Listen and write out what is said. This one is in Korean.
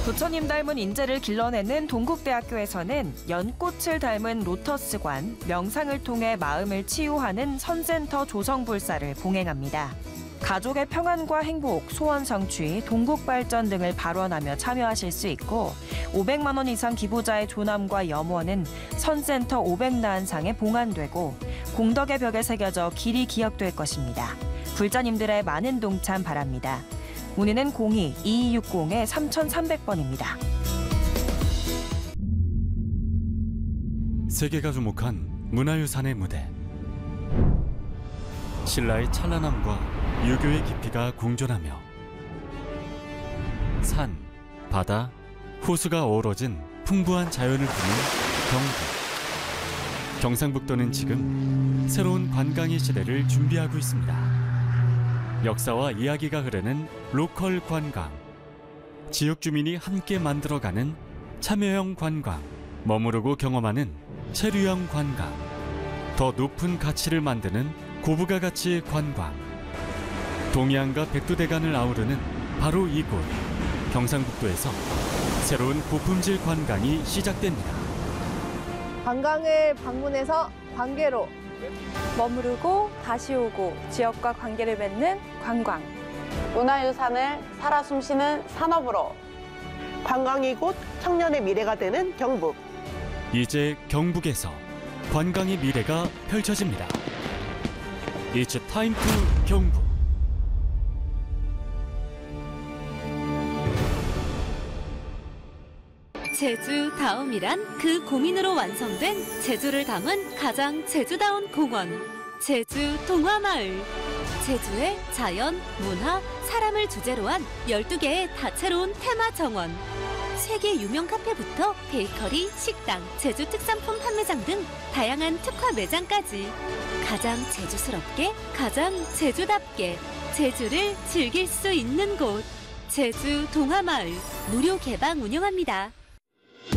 부처님 닮은 인재를 길러내는 동국대학교에서는 연꽃을 닮은 로터스관, 명상을 통해 마음을 치유하는 선센터 조성불사를 봉행합니다. 가족의 평안과 행복, 소원 성취, 동국 발전 등을 발언하며 참여하실 수 있고 500만 원 이상 기부자의 조남과 염원은 선센터 500나한상에 봉안되고 공덕의 벽에 새겨져 길이 기억될 것입니다. 불자님들의 많은 동참 바랍니다. 문의는 02-2260-3300번입니다. 세계가 주목한 문화유산의 무대. 신라의 찬란함과 유교의 깊이가 공존하며 산, 바다, 호수가 어우러진 풍부한 자연을 부는 경북. 경상북도는 지금 새로운 관광의 시대를 준비하고 있습니다. 역사와 이야기가 흐르는 로컬 관광, 지역 주민이 함께 만들어가는 참여형 관광, 머무르고 경험하는 체류형 관광, 더 높은 가치를 만드는 고부가 가치 관광. 동해안과 백두대간을 아우르는 바로 이곳, 경상북도에서 새로운 고품질 관광이 시작됩니다. 관광을 방문해서 관계로 머무르고 다시 오고 지역과 관계를 맺는 관광. 문화유산을 살아 숨쉬는 산업으로. 관광이 곧 청년의 미래가 되는 경북. 이제 경북에서 관광의 미래가 펼쳐집니다. It's time to 경북. 제주다움이란 그 고민으로 완성된 제주를 담은 가장 제주다운 공원, 제주동화마을. 제주의 자연, 문화, 사람을 주제로 한 12개의 다채로운 테마 정원. 세계 유명 카페부터 베이커리, 식당, 제주 특산품 판매장 등 다양한 특화 매장까지 가장 제주스럽게, 가장 제주답게 제주를 즐길 수 있는 곳. 제주동화마을 무료 개방 운영합니다.